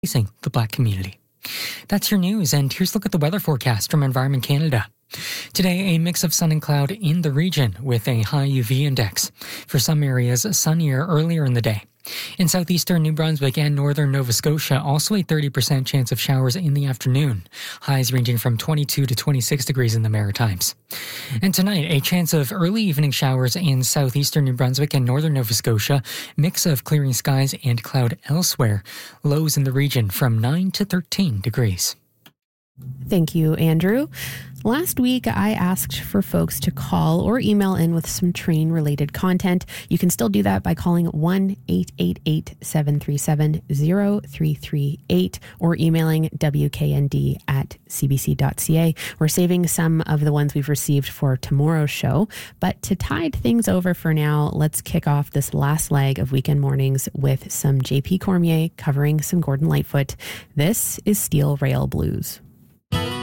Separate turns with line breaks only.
facing the Black community. That's your news, and here's a look at the weather forecast from Environment Canada. Today, a mix of sun and cloud in the region with a high UV index. For some areas, sunnier earlier in the day. In southeastern New Brunswick and northern Nova Scotia, also a 30% chance of showers in the afternoon. Highs ranging from 22 to 26 degrees in the Maritimes. And tonight, a chance of early evening showers in southeastern New Brunswick and northern Nova Scotia. Mix of clearing skies and cloud elsewhere. Lows in the region from 9 to 13 degrees.
Thank you, Andrew. Last week, I asked for folks to call or email in with some train-related content. You can still do that by calling 1-888-737-0338 or emailing wknd@cbc.ca. We're saving some of the ones we've received for tomorrow's show. But to tide things over for now, let's kick off this last leg of Weekend Mornings with some J.P. Cormier covering some Gordon Lightfoot. This is Steel Rail Blues.